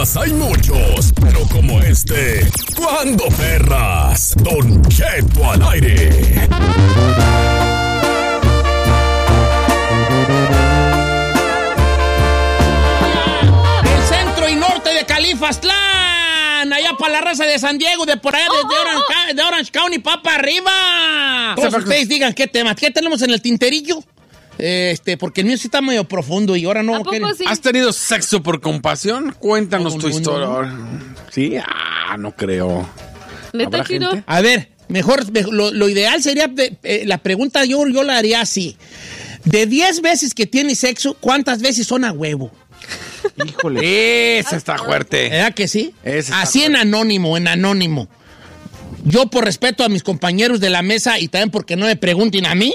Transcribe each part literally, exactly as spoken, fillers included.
Temas hay muchos, pero como este, ¿cuándo perras? Don Cheto al aire. El centro y norte de Califastlán, allá para la raza de San Diego, de por allá desde oh, Orange, oh. de Orange County, pa' para arriba. Todos ustedes digan qué temas, qué tenemos en el tinterillo. Este, porque el mío sí está medio profundo y ahora no. Sí? ¿Has tenido sexo por compasión? Cuéntanos tu historia. No. Sí, ah, no creo. ¿Neta, Chino? A ver, mejor, lo, lo ideal sería, eh, la pregunta yo, yo la haría así. De diez veces que tienes sexo, ¿cuántas veces son a huevo? Híjole. Esa está fuerte. ¿Verdad que sí? Esa así en fuerte. anónimo, en anónimo. Yo, por respeto a mis compañeros de la mesa y también porque no me pregunten a mí,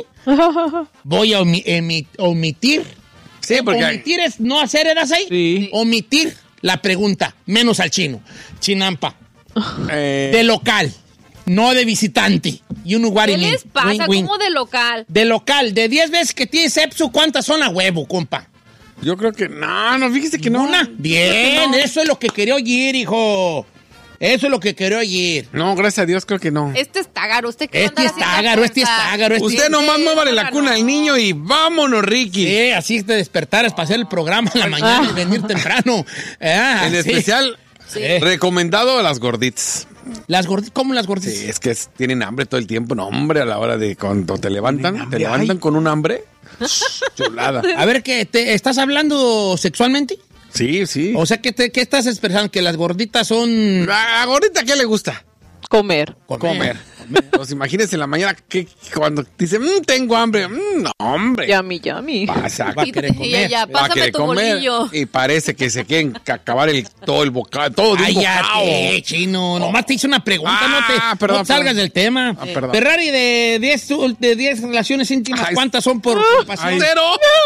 voy a omi- emi- omitir. Sí, porque omitir es no hacer, ¿eras ahí? Sí. Omitir la pregunta, menos al chino. Chinampa. Eh. De local, no de visitante. You know what I ¿Qué mean. les pasa? Wing, wing. ¿Cómo de local? De local, de diez veces que tienes sexo, ¿cuántas son a huevo, compa? Yo creo que... No, no, fíjese que no. ¿Una? Bien, no. Eso es lo que quería oír, hijo. Eso es lo que quería oír. No, gracias a Dios, creo que no. Este es tágaro, usted que Este es tágaro, este es tágaro. Este usted es... nomás muévale la cuna al niño y vámonos, Ricky. Sí, así te despertaras para hacer el programa en la mañana y venir temprano. Ah, en sí. especial, sí. recomendado a las gorditas. ¿Las gorditas? ¿Cómo las gorditas? Sí, es que es, tienen hambre todo el tiempo. No, hombre, a la hora de cuando te levantan, te levantan con un hambre. Chulada. A ver, ¿qué, te, ¿estás hablando sexualmente? Sí, sí. O sea, ¿qué, te, qué estás expresando? ¿Que las gorditas son...? ¿A gordita qué le gusta? Comer. Comer. Comer. Pues imagínense en la mañana que cuando dice, mmm, tengo hambre. Mm, no, hombre. Yummy, yummy. Pasa, va a querer comer. Ya, ya, pásame tu comer, bolillo. Y parece que se quieren acabar el, todo el bocado, todo de un bocado. Cállate, chino. Oh. Nomás te hice una pregunta, ah, no te perdón, no salgas perdón. del tema. Ah, perdón. Ferrari, de diez de diez relaciones íntimas, ay, ¿cuántas son por pasión? ¡Cero!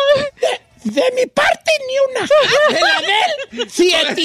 De mi parte, ni una. De la de él, siete.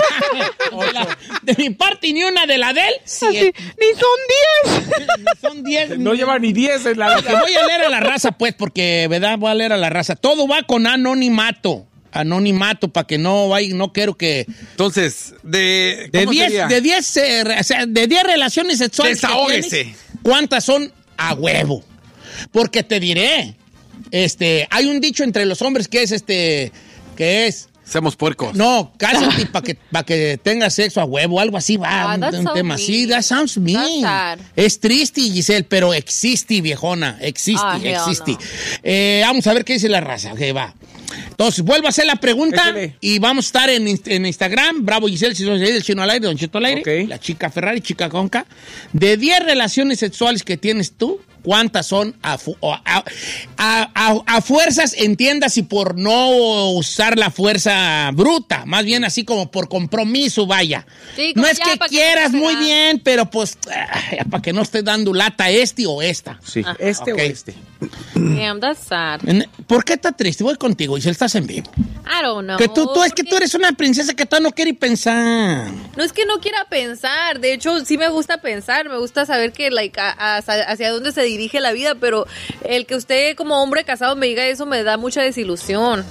De, la, de mi parte, ni una. De la de él, siete. Ni son diez. Ni son diez. No lleva ni diez en la... Que voy a leer a la raza, pues, porque, ¿verdad? Voy a leer a la raza. Todo va con anonimato. Anonimato, para que no vaya, no quiero que... Entonces, de... De diez, de diez, eh, o sea, de diez relaciones sexuales... Desahógese. ¿Cuántas son a huevo? Porque te diré... Este, hay un dicho entre los hombres que es este, que es... Seamos puercos. No, cásate para que, pa que tengas sexo a huevo, algo así va, oh, un, un tema así. That sounds mean. Es triste, Giselle, pero existe, viejona, existe, oh, existe. No. Eh, vamos a ver qué dice la raza, que va. Entonces, vuelvo a hacer la pregunta. Échale. Y vamos a estar en, en Instagram, Bravo Giselle, si no se el chino al aire, Don Cheto al aire, okay. La chica Ferrari, chica Conca. De diez relaciones sexuales que tienes tú, ¿cuántas son a, fu- a, a, a, a fuerzas, entiendas, y por no usar la fuerza bruta? Más bien así como por compromiso, vaya. Sí, no es que quieras que muy bien, pero pues eh, para que no estés dando lata este o esta. Sí, ah. este okay. o este. Damn, that's sad. ¿Por qué estás triste? Voy contigo, y si estás en vivo. I don't know. Que tú, tú es que tú eres una princesa que tú no quieres pensar. No es que no quiera pensar. De hecho, sí me gusta pensar. Me gusta saber que, like, a, a, hacia dónde se dirige la vida. Pero el que usted, como hombre casado, me diga eso me da mucha desilusión.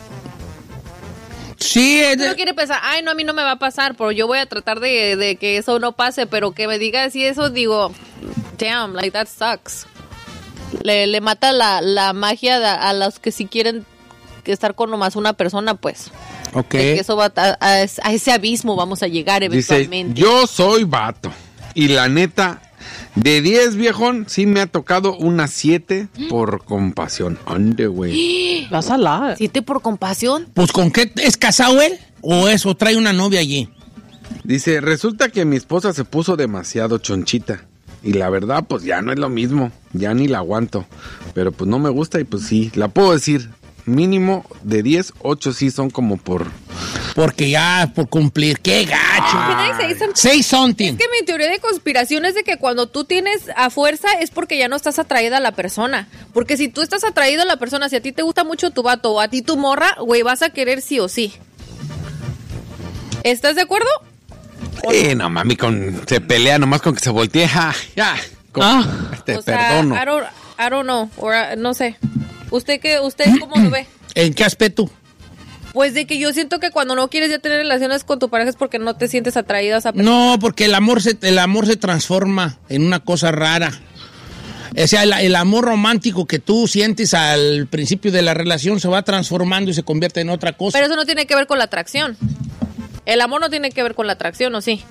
Sí, es de... No quiere pensar, ay, no, a mí no me va a pasar, pero yo voy a tratar de, de que eso no pase. Pero que me diga así eso, digo, damn, like, that sucks. Le, le mata la, la magia de, a los que sí quieren estar con nomás una persona, pues. Ok. Que eso va a, a, a ese abismo vamos a llegar eventualmente. Dice, yo soy vato. Y la neta, de diez, viejón, sí me ha tocado unas siete por compasión. Ande, güey. Vas a la. ¿Siete por compasión? Pues, ¿con qué? ¿Es casado él? ¿O eso trae una novia allí? Dice, resulta que mi esposa se puso demasiado chonchita. Y la verdad, pues ya no es lo mismo. Ya ni la aguanto. Pero pues no me gusta y pues sí. La puedo decir, mínimo de diez, ocho sí son como por... Porque ya, por cumplir. ¡Qué gacho! Ah, Say something. Es que mi teoría de conspiración es de que cuando tú tienes a fuerza es porque ya no estás atraída a la persona. Porque si tú estás atraído a la persona, si a ti te gusta mucho tu vato o a ti tu morra, güey, vas a querer sí o sí. ¿Estás de acuerdo? Eh, no, mami, con, se pelea nomás con que se voltee. Ja, ya, con, ah. Te o sea, perdono. I don't, I don't know, or, uh, no sé. ¿Usted qué, usted cómo lo ve? ¿En qué aspecto? Pues de que yo siento que cuando no quieres ya tener relaciones con tu pareja es porque no te sientes atraída a esa persona. No, porque el amor se, el amor se transforma en una cosa rara. O sea, el, el amor romántico que tú sientes al principio de la relación se va transformando y se convierte en otra cosa. Pero eso no tiene que ver con la atracción. El amor no tiene que ver con la atracción, ¿o sí?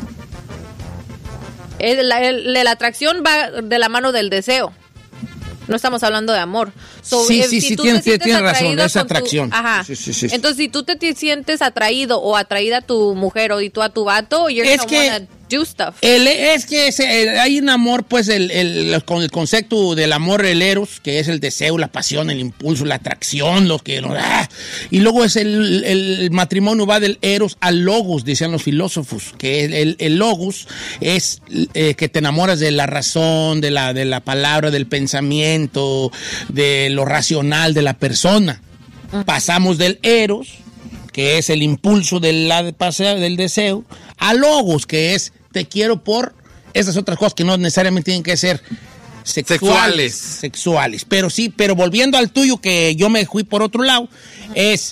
El, el, la atracción va de la mano del deseo. No estamos hablando de amor. So, sí, eh, sí, si sí, tú tienes, te tienes razón, es tu, atracción. Ajá. Sí, sí, sí, sí. Entonces, si tú te, te sientes atraído o atraída a tu mujer o y tú a tu vato, you're es gonna que wanna do stuff. El, es que ese, el, hay un amor, pues, el, el, con el concepto del amor, el eros, que es el deseo, la pasión, el impulso, la atracción, lo que... Ah, y luego es el, el matrimonio va del eros al logos, decían los filósofos, que el, el, el logos es eh, que te enamoras de la razón, de la, de la palabra, del pensamiento, de lo racional de la persona. Uh-huh. Pasamos del eros, que es el impulso del, la, del deseo, a logos, que es te quiero por esas otras cosas que no necesariamente tienen que ser sexuales. Sexuales. Sexuales. Pero sí, pero volviendo al tuyo, que yo me fui por otro lado, es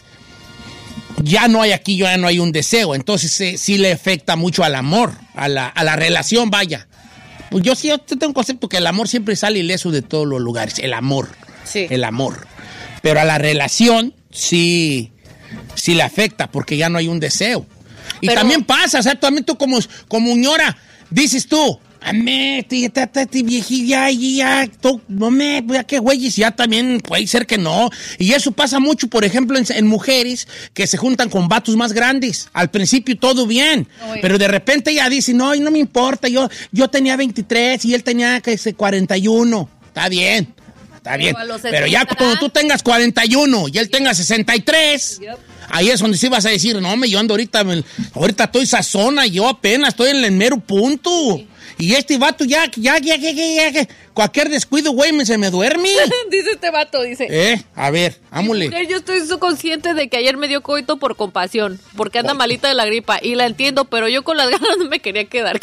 ya no hay aquí, ya no hay un deseo. Entonces eh, sí le afecta mucho al amor, a la, a la relación, vaya. Pues yo sí yo tengo un concepto que el amor siempre sale ileso de todos los lugares. El amor. Sí. El amor. Pero a la relación sí, sí le afecta porque ya no hay un deseo. Y pero, también pasa, o sea, también tú como, como ñora, dices tú, amé, viejilla, ya, tú, no me, ya que güeyes, ya también puede ser que no. Y eso pasa mucho, por ejemplo, en, en mujeres que se juntan con vatos más grandes. Al principio todo bien, Oye. pero de repente ella dice, no, no me importa, yo, yo tenía veintitrés y él tenía que cuarenta y uno. Está bien, está bien. Pero, pero ya cuando tú tengas cuarenta y uno y él tenga sesenta y tres... Yep. Ahí es donde sí vas a decir, no, me yo ando ahorita, me, ahorita estoy sazona, yo apenas estoy en el mero punto. Sí. Y este vato ya, ya, ya, ya, ya, ya, cualquier descuido, güey, me, se me duerme. Dice este vato, dice. Eh, a ver, ámole. Mujer, yo estoy consciente de que ayer me dio coito por compasión, porque anda oh. malita de la gripa, y la entiendo, pero yo con las ganas no me quería quedar.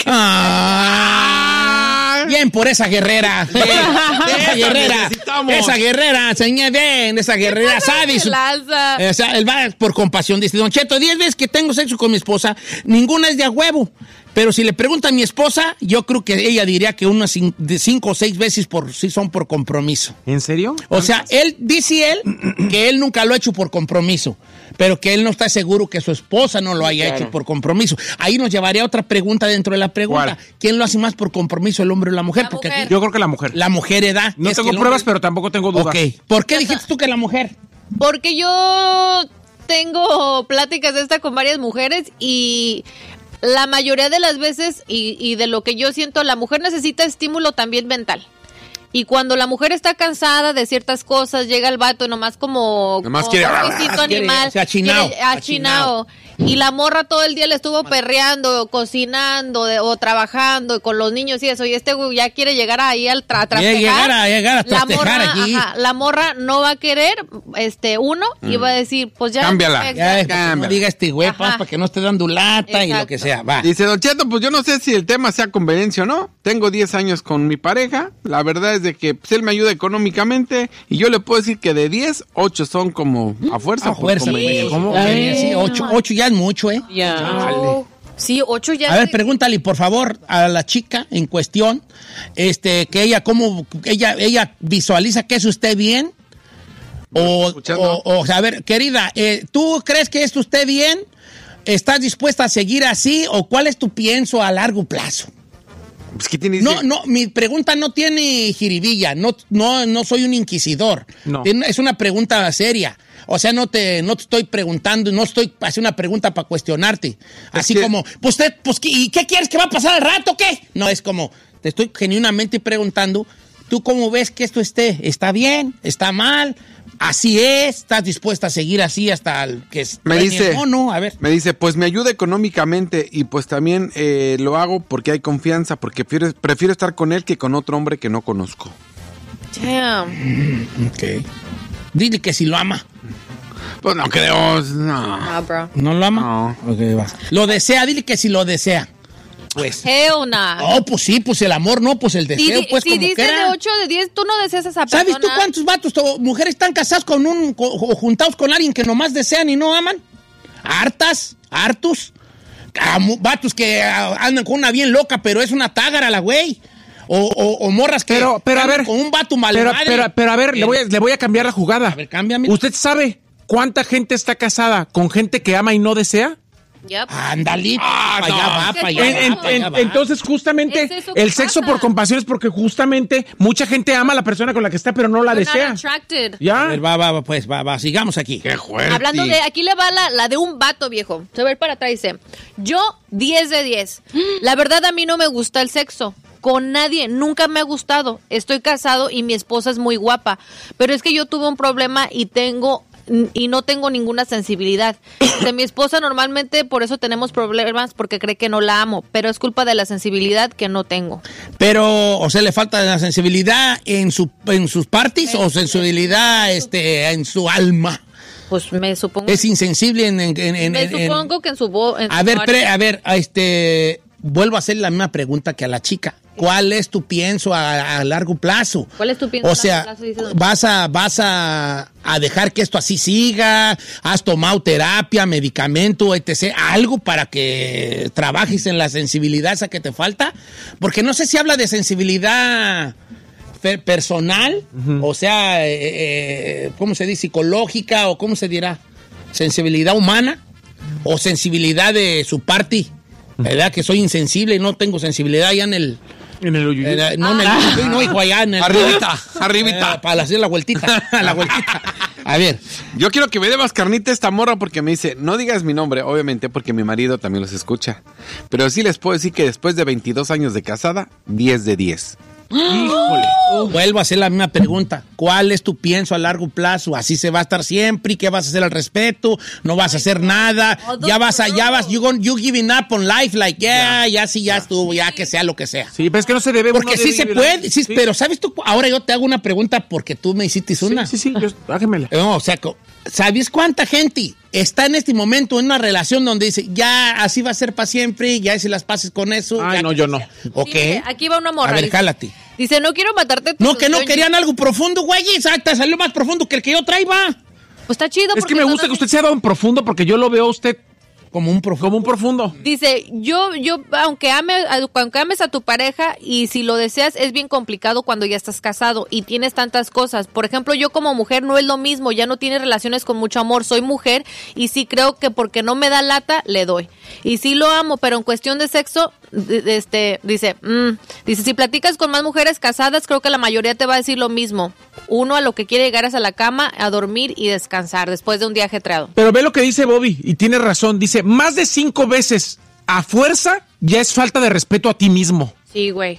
Ah, bien por esa guerrera. Bien, esa guerrera. Esa guerrera, señor, bien, esa guerrera. Sabe. Su, eh, o sea, él va por compasión. Dice, Don Cheto, diez veces que tengo sexo con mi esposa, ninguna es de a huevo. Pero si le pregunta a mi esposa, yo creo que ella diría que unas cinco o seis veces por sí son por compromiso. ¿En serio? O sea, él dice él que él nunca lo ha hecho por compromiso, pero que él no está seguro que su esposa no lo haya claro. hecho por compromiso. Ahí nos llevaría a otra pregunta dentro de la pregunta. ¿Cuál? ¿Quién lo hace más por compromiso, el hombre o la mujer? La Porque mujer. Aquí, yo creo que la mujer. La mujer edad. No tengo pruebas, hombre... pero tampoco tengo dudas. Ok. ¿Por qué dijiste tú que la mujer? Porque yo tengo pláticas de esta con varias mujeres y... La mayoría de las veces, y, y de lo que yo siento, la mujer necesita estímulo también mental. Y cuando la mujer está cansada de ciertas cosas, llega el vato y nomás como... Nomás como quiere... un instinto animal. Se achinao. Achinao. Y la morra todo el día le estuvo perreando, cocinando de, o trabajando con los niños y eso. Y este güey ya quiere llegar ahí al tra trastejar. Llegar a, llegar a trastejar la morra, allí. Ajá, la morra no va a querer, este, uno, mm. y va a decir, pues ya... Cámbiala. Ya, cámbiala. No diga este güey, para que no esté dando lata. Exacto. Y lo que sea. Va. Dice, Don Cheto, pues yo no sé si el tema sea conveniencia o no. Tengo diez años con mi pareja. La verdad es de que pues, él me ayuda económicamente y yo le puedo decir que de diez, ocho son como a fuerza. A fuerza. Sí. ¿Cómo? Sí, ocho, ocho ya es mucho, ¿eh? Ya. No. Sí, ocho ya. A ver, pregúntale, por favor, a la chica en cuestión, este, que ella, cómo, ella, ella visualiza que eso esté bien. O, o, o, a ver, querida, eh, ¿tú crees que esto esté bien? ¿Estás dispuesta a seguir así? ¿O cuál es tu pienso a largo plazo? Pues, ¿qué tiene no, no, mi pregunta no tiene jiribilla, no, no, no soy un inquisidor. No. Es una pregunta seria. O sea, no te, no te estoy preguntando, no estoy haciendo una pregunta para cuestionarte. Así que... como, pues, te, pues, ¿y qué quieres que va a pasar al rato? ¿Qué? No, es como, te estoy genuinamente preguntando, ¿tú cómo ves que esto esté? ¿Está bien? ¿Está mal? Así es, ¿estás dispuesta a seguir así hasta el que me dice, o no? A ver. Me dice, pues me ayuda económicamente y pues también eh, lo hago porque hay confianza, porque prefiero, prefiero estar con él que con otro hombre que no conozco. Damn. Mm, ok. Dile que si lo ama. Pues no creo, no. No, bro. ¿No lo ama? No. Ok, va. Lo desea, dile que si lo desea. pues. Hell nah. Oh, pues sí, pues el amor no, pues el deseo, Si, pues si como dice quiera. de ocho de diez, tú no deseas a esa persona. ¿Sabes tú cuántos vatos o mujeres están casadas con un, co- o juntados con alguien que nomás desean y no aman? Hartas, hartos. Ah, mu- vatos que ah, andan con una bien loca, pero es una tágara la güey. O, o, o morras que Pero, pero a andan ver. con un vato mal Pero, madre. pero, pero a ver, le voy a, le voy a cambiar la jugada. A ver, cámbiame. ¿Usted sabe cuánta gente está casada con gente que ama y no desea? Yep. Ándale, Ah, pa' no. allá va, Es que pa' allá En- en- va, pa' allá en- va. entonces, justamente, Es eso que el sexo pasa. por compasión es porque justamente mucha gente ama a la persona con la que está, pero no la You're not desea. attracted. A ¿Ya? ver, va, va, va, pues, va, va, sigamos aquí. Qué fuerte. Hablando de, aquí le va la, la de un vato, viejo. Se ve para atrás, dice, yo diez de diez. La verdad a mí no me gusta el sexo. Con nadie, nunca me ha gustado. Estoy casado y mi esposa es muy guapa. Pero es que yo tuve un problema y tengo y no tengo ninguna sensibilidad. De mi esposa normalmente por eso tenemos problemas porque cree que no la amo, pero es culpa de la sensibilidad que no tengo. Pero, o sea, le falta la sensibilidad en su en sus parties o sensibilidad este en su alma. Pues me supongo Es insensible en, en, en- en- me en- supongo que en su voz. A ver, pre- a ver, a este vuelvo a hacer la misma pregunta que a la chica. ¿Cuál es tu pienso a, a largo plazo? ¿Cuál es tu pienso O a sea, largo plazo? Dice don- vas a vas a, a dejar que esto así siga, has tomado terapia, medicamento, etcétera, algo para que trabajes en la sensibilidad esa que te falta, porque no sé si habla de sensibilidad fe- personal, o sea, eh, eh, ¿cómo se dice? Psicológica o cómo se dirá, sensibilidad humana o sensibilidad de su parte. ¿Verdad? Que soy insensible y no tengo sensibilidad ya en el... En el uyuyuy. en el- no, en el uyuyuy, no, hijo, allá en el... Arribita, arribita. Eh, para hacer la vueltita, la vueltita. A ver, Yo quiero que me dé más carnita esta morra porque me dice, no digas mi nombre, obviamente, porque mi marido también los escucha. Pero sí les puedo decir que después de veintidós años de casada, diez de diez. Híjole. vuelvo a hacer la misma pregunta. ¿Cuál es tu pienso a largo plazo? ¿Así se va a estar siempre? ¿Qué vas a hacer al respecto? ¿No vas a hacer nada? Ya vas a, ya vas, you, gon- you giving up on life, like, yeah, ya sí, ya estuvo, ya que sea lo que sea. Sí, pero es que no se debe. Porque uno sí debe se vivir- puede, sí, pero ¿sabes tú? Ahora yo te hago una pregunta porque tú me hiciste una. Sí, sí, sí, yo, hágemela. No, o sea, co- ¿sabes cuánta gente está en este momento en una relación donde dice, ya así va a ser para siempre, ya hice las paces con eso? Ay, ya no, que yo sea? no. ¿Ok? Sí, aquí va una morra. A ver, dice- jálate. Dice, no quiero matarte. tu No, que no ilusión". querían algo profundo, güey. Exacto, salió más profundo que el que yo traía. Pues está chido. Es porque que me no gusta nos- que usted sea don profundo porque yo lo veo a usted Como un profundo. como un profundo. Dice, yo, yo, aunque ame, aunque ames a tu pareja y si lo deseas, es bien complicado cuando ya estás casado y tienes tantas cosas. Por ejemplo, yo como mujer no es lo mismo, ya no tienes relaciones con mucho amor, soy mujer y sí creo que porque no me da lata, le doy. Y sí lo amo, pero en cuestión de sexo, de- de este, dice, mm, dice, si platicas con más mujeres casadas, creo que la mayoría te va a decir lo mismo. Uno a lo que quiere llegar es a la cama, a dormir y descansar después de un día ajetreado. Pero ve lo que dice Bobby y tiene razón. Dice, más de cinco veces a fuerza ya es falta de respeto a ti mismo. Sí, güey.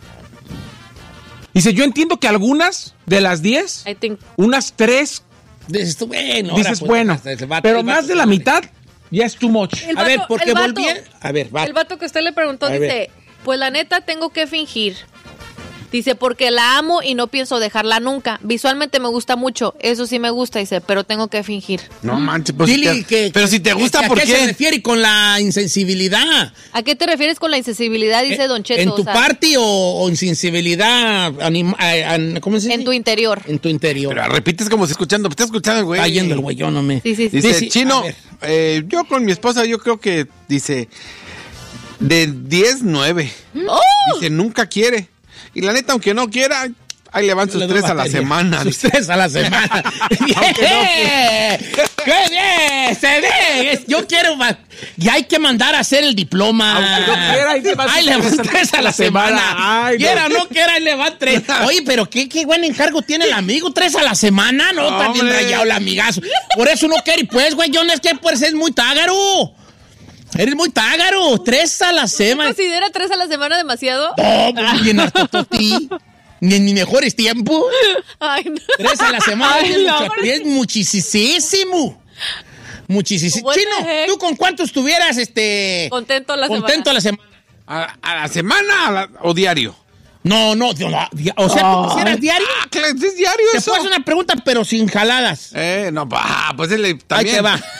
Dice, yo entiendo que algunas de las diez, I think unas tres, Dices tú, bueno. dices, ahora, pues, bueno, hasta ese vato- pero el más vato- de la mitad ya es too much. El A ver, vato- porque el vato- volví. A ver, va. El vato que usted le preguntó A dice, ver. pues la neta tengo que fingir. Dice, porque la amo y no pienso dejarla nunca. Visualmente me gusta mucho, eso sí me gusta, dice, pero tengo que fingir. No manches, pues si Dile te- que- pero si te que- gusta, que- ¿a ¿por qué se qué? refiere con la insensibilidad? ¿A qué te refieres con la insensibilidad? Dice Eh, Don Cheto. ¿En o tu sea, parte o, o insensibilidad anima- eh, an- ¿cómo se dice? en tu interior. En tu interior. Pero repites como si escuchando, ¿estás escuchando, güey? Está yendo el güey, yo no me... Sí, sí, sí. Dice, Dice, Chino, a ver. eh, yo con mi esposa, yo creo que, dice, de diez, nueve. ¡Oh! Dice, nunca quiere. Y la neta, aunque no quiera, ahí le van sus Le doy tres a la batería. semana. Sus dice. tres a la semana. ¡Bien! ¡Qué bien! ¡Se ve! Es- Yo quiero... ma- Y hay que mandar a hacer el diploma. Aunque no quiera, ahí le van sus Ahí le van tres a- tres a la semana. Ay, no. Quiera o no quiera, ahí le van tres. Oye, pero qué, qué buen encargo tiene el amigo. ¿Tres a la semana? No, está bien Hombre. rayado el amigazo. Por eso no quiere. Pues, güey, yo no es que pues es muy tágaro. Eres muy tágaro. Tres a la semana. ¿Considera tres a la semana demasiado? Oh, pues, bien harto toti. Ni en mis mejores tiempos. Ay, no. Tres a la semana Ay, es, no. mucho- es muchísimo. Muchísimo. What the Chino, heck? ¿tú con cuánto estuvieras este, Contento la contento a la semana? ¿A, a la semana a la- o diario? No, no, no, no, di- o sea, ¿tú quisieras diario? Ah, claro, es diario Te eso. puedo hacer una pregunta, pero sin jaladas. Eh, no, bah, pues él le- Ahí también. te va.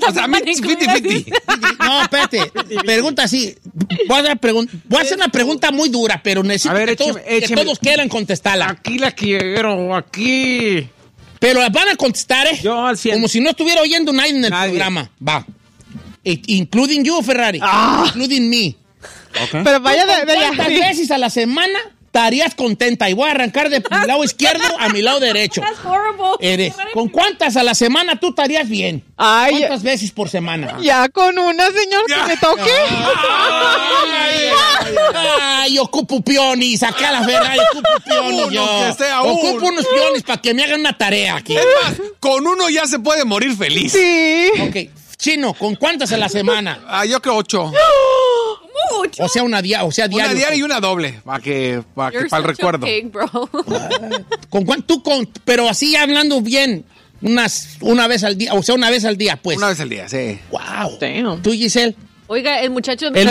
tampoco. O sea, a mí cincuenta cincuenta. No, espérate. Pregunta así. Voy a, hacer pregun- voy a hacer una pregunta muy dura, pero necesito A ver, que, écheme, todos, que écheme. todos quieran contestarla. Aquí la quiero, aquí. Pero la van a contestar, ¿eh? Yo al cien. Como si no estuviera oyendo nadie en el Nadie. programa. Va. I- including you, Ferrari. Ah. Including me. Okay. Pero vaya de, de ¿Cuántas veces a la semana estarías contenta? Y voy a arrancar de mi lado izquierdo a mi lado derecho. That's horrible. Eres. ¿Con cuántas a la semana tú estarías bien? Ay. ¿Cuántas veces por semana? Ya con una, señor, que me toque. Ay, ay, ay, ocupo pionis, acá a la Ferrari, ocupo pionis Uno, yo. que sea uno. Ocupo unos pionis para que me hagan una tarea aquí. Es más, con uno ya se puede morir feliz. Sí. Ok, Chino, ¿con cuántas a la semana? Ah, yo creo ocho. Mucho. O sea, una día, o sea, Una diario. diaria y una doble, para que, para que, You're para el such a recuerdo. pig, bro. ¿Con cuánto tú con, pero así hablando bien, unas una vez al día, o sea, una vez al día, pues. Una vez al día, sí. Wow. Damn. ¿Tú, Giselle? Oiga, el muchacho... El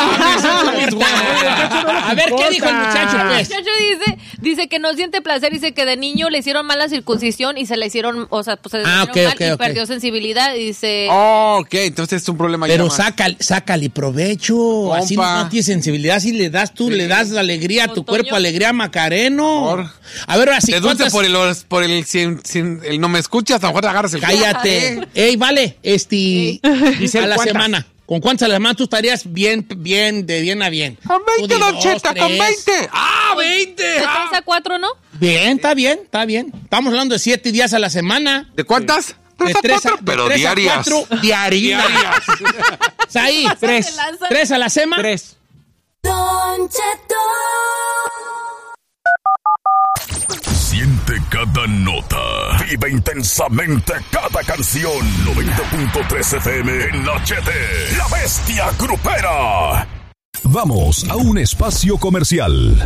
A ver, ¿qué dijo el muchacho, El pues? muchacho dice, dice que no siente placer, dice que de niño le hicieron mala circuncisión y se le hicieron, o sea, pues se le Ah, hicieron ok, mal ok, y ok. perdió sensibilidad y dice... Oh, ok, entonces es un problema ya Pero más. sácale, sácale provecho. Así no, Compa. no tienes sensibilidad. Si le das tú, le das la alegría a tu Don cuerpo, Toño. alegría a Macareno. Por- A ver, ahora sí. Te dulce ¿cuántas- por el, por el, si, si el no me escuchas, a lo mejor te agarras el... Cállate. Ey, vale, este, Giselle, a la ¿cuántas? semana. ¿Con cuántas a la semana tú estarías bien, bien, de bien a bien? Con Tú veinte, di Don dos, Cheta, con tres. veinte. ¡Ah, veinte! De Ah. tres a cuatro, ¿no? Bien, está bien, está bien. Estamos hablando de siete días a la semana. ¿De cuántas? De Tres a tres cuatro, de pero tres a diarias. cuatro diarias. Ahí, Tres. Se lanza. tres a la semana. Tres. Don Cheto. Siente cada nota. Vive intensamente cada canción. noventa punto tres F M en H T. La Bestia Grupera. Vamos a un espacio comercial.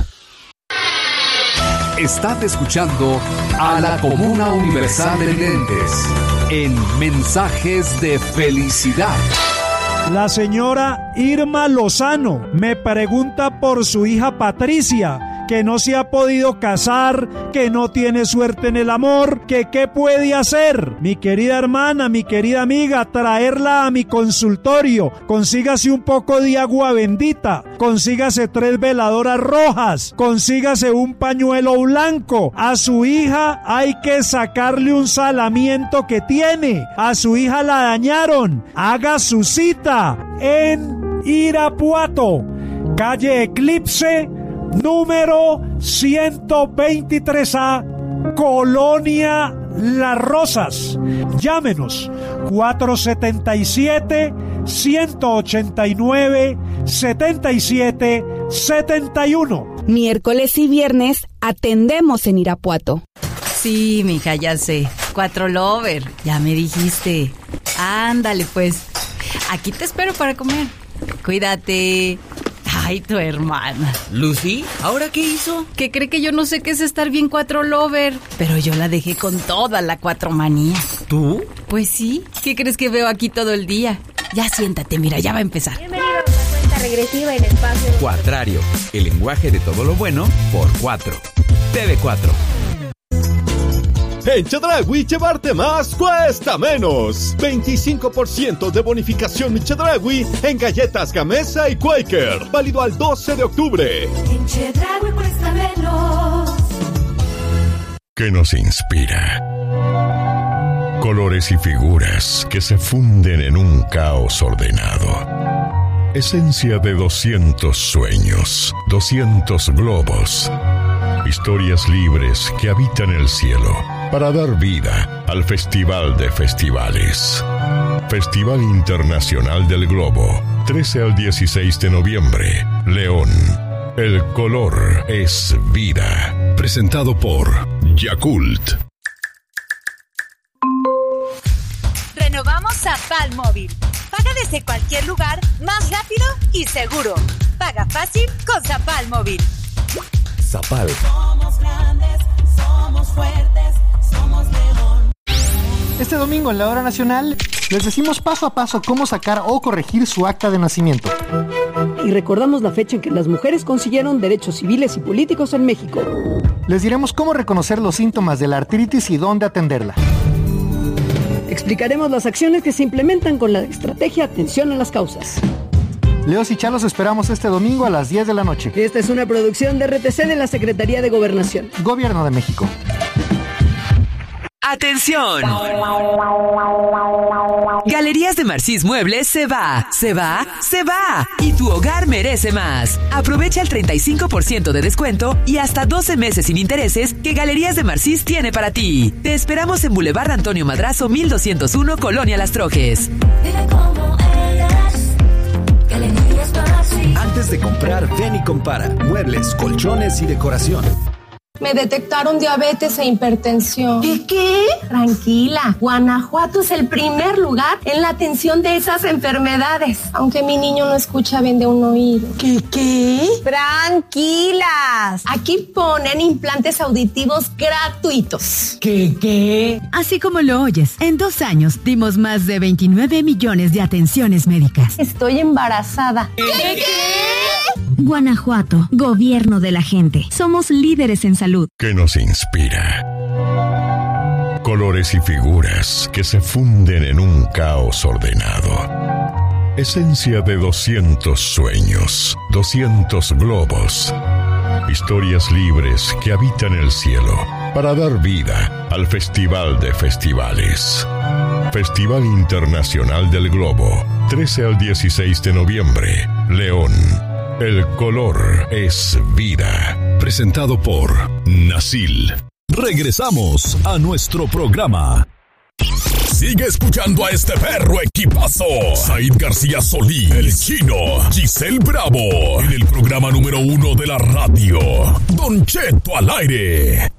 Estás escuchando a la Comuna Universal de Videntes en Mensajes de Felicidad. La señora Irma Lozano me pregunta por su hija Patricia, que no se ha podido casar, que no tiene suerte en el amor, que qué puede hacer. Mi querida hermana, mi querida amiga, traerla a mi consultorio. Consígase un poco de agua bendita, consígase tres veladoras rojas, consígase un pañuelo blanco. A su hija hay que sacarle un salamiento que tiene. A su hija la dañaron. Haga su cita en Irapuato, calle Eclipse, número ciento veintitrés A, Colonia Las Rosas. Llámenos cuatro siete siete, uno ocho nueve, siete siete siete uno. Miércoles y viernes atendemos en Irapuato. Sí, mija, ya sé. Cuatro Lover, ya me dijiste. Ándale, pues. Aquí te espero para comer. Cuídate. Ay, tu hermana. ¿Lucy? ¿Ahora qué hizo? Que cree que yo no sé qué es estar bien Cuatro Lover. Pero yo la dejé con toda la cuatro manía. ¿Tú? Pues sí. ¿Qué crees que veo aquí todo el día? Ya siéntate, mira, ya va a empezar. Bienvenido a una cuenta regresiva en espacio. Cuatrario, el lenguaje de todo lo bueno por cuatro. T V cuatro. En Chedraui llevarte más cuesta menos. veinticinco por ciento de bonificación en Chedraui en galletas Gamesa y Quaker. Válido al doce de octubre. En Chedraui cuesta menos. ¿Qué nos inspira? Colores y figuras que se funden en un caos ordenado. Esencia de doscientos sueños, doscientos globos. Historias libres que habitan el cielo para dar vida al Festival de Festivales. Festival Internacional del Globo, trece al dieciséis de noviembre, León. El color es vida. Presentado por Yakult. Renovamos Zapal Móvil. Paga desde cualquier lugar, más rápido y seguro. Paga fácil con Zapal Móvil. Zapal. Somos grandes, somos fuertes, somos León. Este domingo en la Hora Nacional les decimos paso a paso cómo sacar o corregir su acta de nacimiento. Y recordamos la fecha en que las mujeres consiguieron derechos civiles y políticos en México. Les diremos cómo reconocer los síntomas de la artritis y dónde atenderla. Explicaremos las acciones que se implementan con la estrategia Atención a las Causas. Leos y Chalos esperamos este domingo a las diez de la noche. Esta es una producción de R T C de la Secretaría de Gobernación. Gobierno de México. ¡Atención! Galerías de Marcís Muebles se va, se va, se va. Y tu hogar merece más. Aprovecha el treinta y cinco por ciento de descuento y hasta doce meses sin intereses que Galerías de Marcís tiene para ti. Te esperamos en Boulevard Antonio Madrazo mil doscientos uno, Colonia Las Trojes. Antes de comprar, ven y compara muebles, colchones y decoración. Me detectaron diabetes e hipertensión. ¿Qué qué? Tranquila, Guanajuato es el primer lugar en la atención de esas enfermedades. Aunque mi niño no escucha bien de un oído. ¿Qué qué? Tranquilas. Aquí ponen implantes auditivos gratuitos. ¿Qué qué? Así como lo oyes, en dos años dimos más de veintinueve millones de atenciones médicas. Estoy embarazada. ¿Qué qué? Guanajuato, gobierno de la gente. Somos líderes en salud. Que nos inspira. Colores y figuras que se funden en un caos ordenado. Esencia de doscientos sueños, doscientos globos. Historias libres que habitan el cielo para dar vida al Festival de Festivales. Festival Internacional del Globo, trece al dieciséis de noviembre, León. El color es vida. Presentado por Nasil. Regresamos a nuestro programa. Sigue escuchando a este perro equipazo. Said García Solís, El Chino, Giselle Bravo, en el programa número uno de la radio, Don Cheto al aire.